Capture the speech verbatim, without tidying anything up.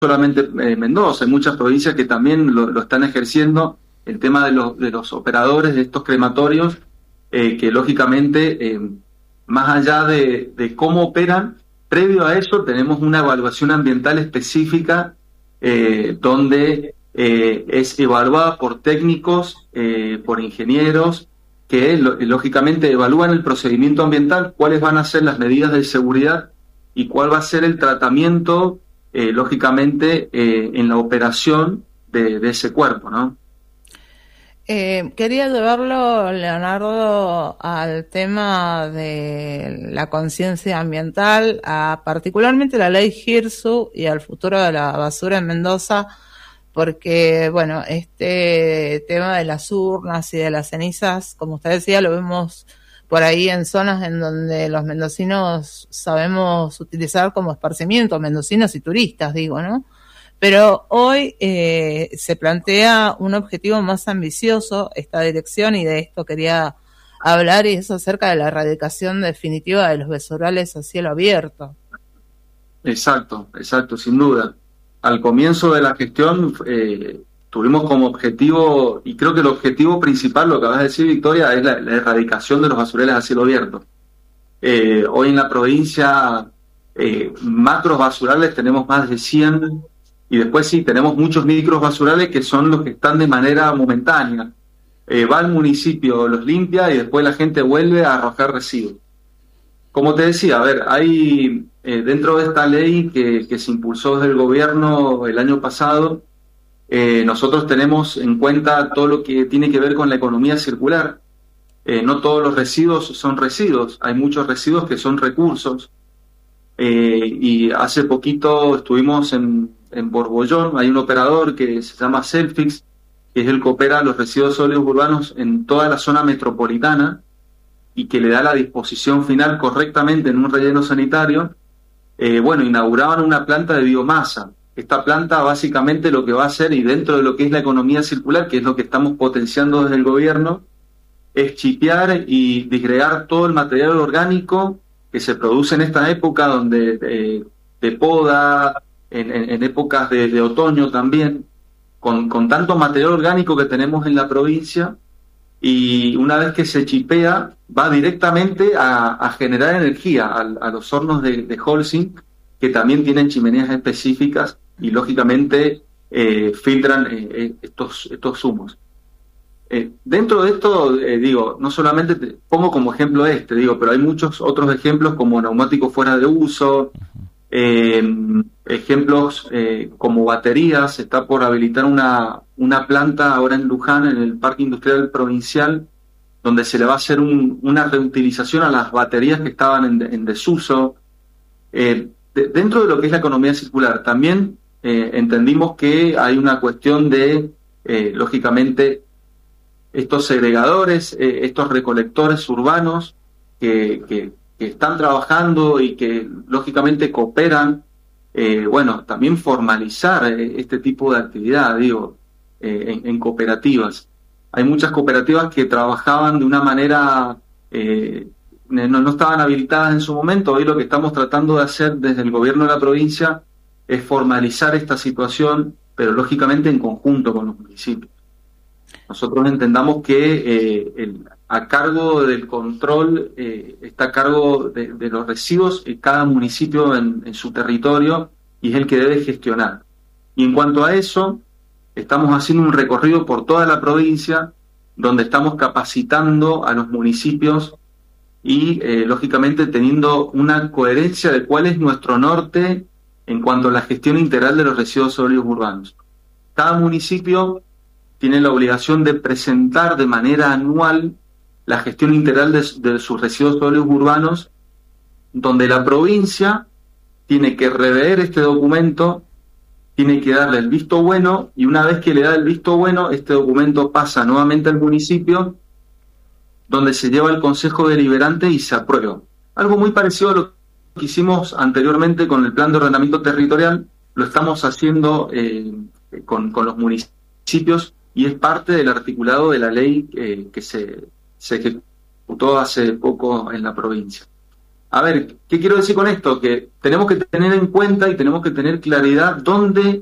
solamente eh, Mendoza, hay muchas provincias que también lo, lo están ejerciendo, el tema de los, de los operadores de estos crematorios, eh, que lógicamente, eh, más allá de, de cómo operan, previo a eso tenemos una evaluación ambiental específica, eh, donde eh, es evaluada por técnicos, eh, por ingenieros, que lo, lógicamente evalúan el procedimiento ambiental, cuáles van a ser las medidas de seguridad y cuál va a ser el tratamiento, eh, lógicamente, eh, en la operación de, de ese cuerpo, ¿no? Eh, quería llevarlo, Leonardo, al tema de la conciencia ambiental, a particularmente la ley Girsu y al futuro de la basura en Mendoza, porque, bueno, este tema de las urnas y de las cenizas, como usted decía, lo vemos por ahí en zonas en donde los mendocinos sabemos utilizar como esparcimiento, mendocinos y turistas, digo, ¿no? Pero hoy eh, se plantea un objetivo más ambicioso, esta dirección, y de esto quería hablar, y es acerca de la erradicación definitiva de los basurales a cielo abierto. Exacto, exacto, sin duda. Al comienzo de la gestión eh, tuvimos como objetivo, y creo que el objetivo principal, lo que acabas de decir, Victoria, es la, la erradicación de los basureles a cielo abierto. Eh, hoy en la provincia, eh, macros basurales tenemos más de cien, y después sí, tenemos muchos micros basurales que son los que están de manera momentánea. Eh, va al municipio, los limpia y después la gente vuelve a arrojar residuos. Como te decía, a ver, hay eh, dentro de esta ley que, que se impulsó desde el gobierno el año pasado, eh, nosotros tenemos en cuenta todo lo que tiene que ver con la economía circular. Eh, no todos los residuos son residuos, hay muchos residuos que son recursos. Eh, y hace poquito estuvimos en, en Borbollón, hay un operador que se llama Selfix, que es el que opera los residuos sólidos urbanos en toda la zona metropolitana y que le da la disposición final correctamente en un relleno sanitario. Eh, bueno, inauguraban una planta de biomasa. Esta planta básicamente lo que va a hacer, y dentro de lo que es la economía circular, que es lo que estamos potenciando desde el gobierno, es chipear y disgregar todo el material orgánico que se produce en esta época donde eh, de poda, en, en, en épocas de, de otoño también, con, con tanto material orgánico que tenemos en la provincia, y una vez que se chipea, va directamente a, a generar energía a, a los hornos de, de Holcim, que también tienen chimeneas específicas y lógicamente eh, filtran eh, estos, estos humos. Eh, dentro de esto, eh, digo, no solamente te pongo como ejemplo este, digo, pero hay muchos otros ejemplos como neumáticos fuera de uso, eh, ejemplos eh, como baterías. Está por habilitar una, una planta ahora en Luján, en el Parque Industrial Provincial, donde se le va a hacer un, una reutilización a las baterías que estaban en, en desuso. Eh, de, dentro de lo que es la economía circular, también eh, entendimos que hay una cuestión de, eh, lógicamente, estos segregadores, eh, estos recolectores urbanos que, que, que están trabajando y que lógicamente cooperan, eh, bueno, también formalizar eh, este tipo de actividad, digo, eh, en, en cooperativas. Hay muchas cooperativas que trabajaban de una manera, eh, no, no estaban habilitadas en su momento. Hoy lo que estamos tratando de hacer desde el gobierno de la provincia es formalizar esta situación, pero lógicamente en conjunto con los municipios. Nosotros entendamos que eh, el, a cargo del control eh, está a cargo de, de los residuos en cada municipio en, en su territorio, y es el que debe gestionar. Y en cuanto a eso, estamos haciendo un recorrido por toda la provincia donde estamos capacitando a los municipios y eh, lógicamente teniendo una coherencia de cuál es nuestro norte en cuanto a la gestión integral de los residuos sólidos urbanos. Cada municipio tiene la obligación de presentar de manera anual la gestión integral de, de sus residuos sólidos urbanos, donde la provincia tiene que rever este documento, tiene que darle el visto bueno, y una vez que le da el visto bueno, este documento pasa nuevamente al municipio, donde se lleva al Consejo Deliberante y se aprueba. Algo muy parecido a lo que hicimos anteriormente con el Plan de Ordenamiento Territorial, lo estamos haciendo eh, con, con los municipios, y es parte del articulado de la ley eh, que se, se ejecutó hace poco en la provincia. A ver, ¿qué quiero decir con esto? Que tenemos que tener en cuenta y tenemos que tener claridad dónde